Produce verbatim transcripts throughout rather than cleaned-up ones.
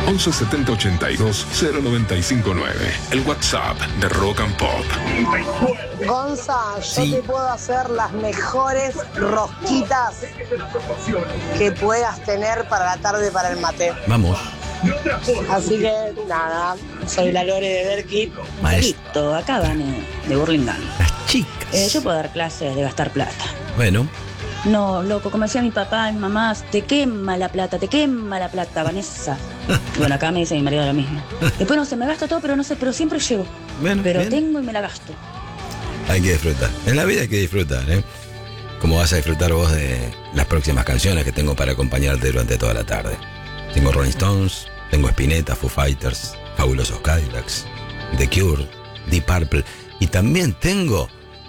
once setenta ochenta y dos cero noventa y cinco nueve. El WhatsApp de Rock and Pop. Gonza, yo Sí. te puedo hacer las mejores rosquitas que puedas tener para la tarde para el mate. Vamos. Así que nada, soy la Lore de Berkit. Maestro. Listo, acá Vane, de Burlingame. Las chicas. Eh, yo puedo dar clases de gastar plata. Bueno, No, loco, como decía mi papá y mi mamá, te quema la plata, te quema la plata, Vanessa. Y bueno, acá me dice mi marido lo mismo. Después no sé, me gasto todo, pero no sé, pero siempre llego. bueno. Pero bien. tengo y me la gasto. Hay que disfrutar. En la vida hay que disfrutar, ¿eh? Como vas a disfrutar vos de las próximas canciones que tengo para acompañarte durante toda la tarde. Tengo Rolling Stones, tengo Spinetta, Foo Fighters, Fabulosos Cadillacs, The Cure, Deep Purple y también tengo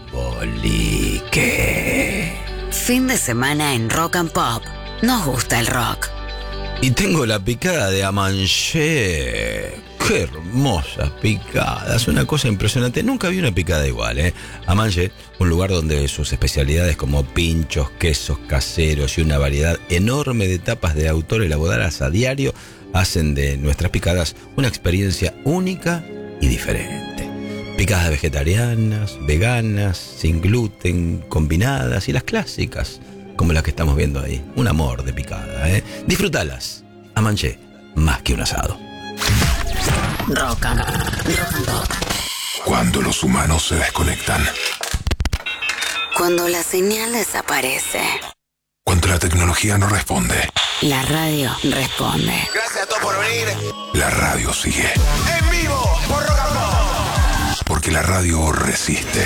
Bolique. Fin de semana en Rock and Pop. Nos gusta el rock. Y tengo la picada de Amanché. Qué hermosa picada. Es una cosa impresionante. Nunca vi una picada igual, ¿eh? Amanché, un lugar donde sus especialidades como pinchos, quesos caseros y una variedad enorme de tapas de autor elaboradas a diario hacen de nuestras picadas una experiencia única y diferente. Picadas vegetarianas, veganas, sin gluten, combinadas y las clásicas, como las que estamos viendo ahí. Un amor de picada, ¿eh? Disfrútalas. Amanché, más que un asado. Rock and, rock and Pop. Cuando los humanos se desconectan. Cuando la señal desaparece, Cuando la tecnología no responde. la radio responde. Gracias a todos por venir. La radio sigue. En vivo por Rock and Pop. Porque la radio resiste.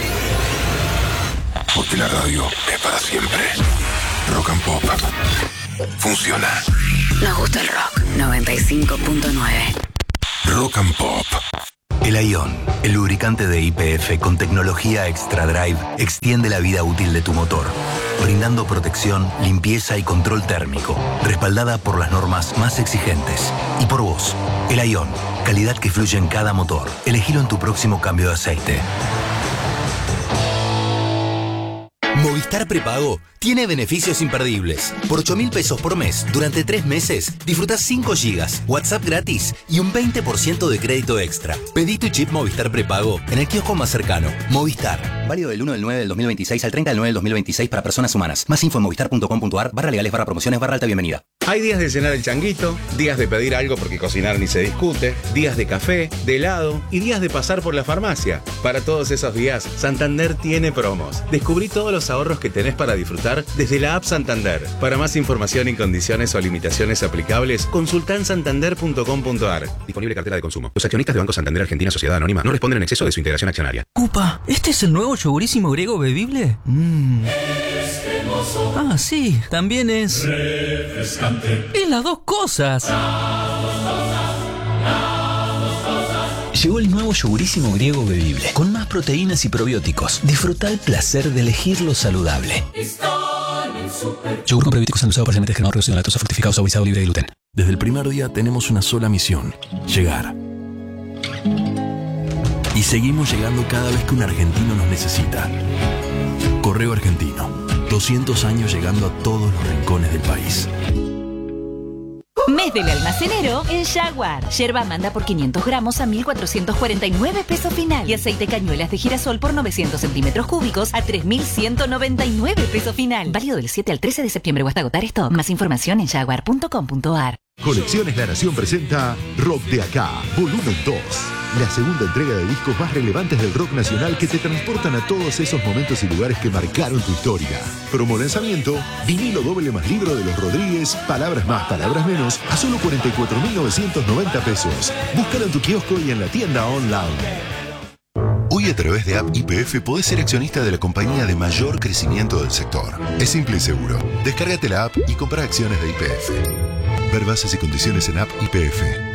Porque la radio es para siempre. Rock and Pop. Funciona. Nos gusta el rock. noventa y cinco punto nueve. Rock and Pop. El Ion, el lubricante de Y P F con tecnología Extra Drive, extiende la vida útil de tu motor, brindando protección, limpieza y control térmico, respaldada por las normas más exigentes. Y por vos, el Ion, calidad que fluye en cada motor. Elegilo en tu próximo cambio de aceite. Movistar Prepago tiene beneficios imperdibles. Por ocho mil pesos por mes, durante tres meses, disfrutás cinco gigas, WhatsApp gratis y un veinte por ciento de crédito extra. Pedí tu chip Movistar Prepago en el kiosco más cercano. Movistar. Válido del uno del nueve del dos mil veintiséis al treinta del nueve del dos mil veintiséis para personas humanas. Más info en movistar punto com punto ar, barra legales, barra promociones, barra alta bienvenida. Hay días de llenar el changuito, días de pedir algo porque cocinar ni se discute, días de café, de helado y días de pasar por la farmacia. Para todos esos días, Santander tiene promos. Descubrí todos los ahorros que tenés para disfrutar desde la app Santander. Para más información y condiciones o limitaciones aplicables, consulta en santander punto com punto ar. Disponible cartera de consumo. Los accionistas de Banco Santander Argentina Sociedad Anónima no responden en exceso de su integración accionaria. Upa, ¿este es el nuevo yogurísimo griego bebible? Mmm. Ah, sí, también es... refrescante. Y las dos cosas. Llegó el nuevo yogurísimo griego bebible, con más proteínas y probióticos. Disfruta el placer de elegir lo saludable. Yogur con probióticos endulzado parcialmente descremado, reducido en lactosa, fortificado, saborizado, libre de gluten. Desde el primer día tenemos una sola misión: llegar. Y seguimos llegando cada vez que un argentino nos necesita. Correo Argentino, doscientos años llegando a todos los rincones del país. Mes del almacenero en Jaguar. Yerba manda por quinientos gramos a mil cuatrocientos cuarenta y nueve pesos final. Y aceite cañuelas de girasol por novecientos centímetros cúbicos a tres mil ciento noventa y nueve pesos final. Válido del siete al trece de septiembre o hasta agotar stock. Más información en jaguar punto com punto ar. Colecciones La Nación presenta Rock de Acá, volumen dos. La segunda entrega de discos más relevantes del rock nacional que te transportan a todos esos momentos y lugares que marcaron tu historia. Promo lanzamiento, vinilo doble más libro de los Rodríguez, palabras más, palabras menos, a solo cuarenta y cuatro mil novecientos noventa pesos. Búscalo en tu kiosco y en la tienda online. Hoy a través de App Y P F podés ser accionista de la compañía de mayor crecimiento del sector. Es simple y seguro. Descárgate la app y compra acciones de Y P F. Ver bases y condiciones en App Y P F.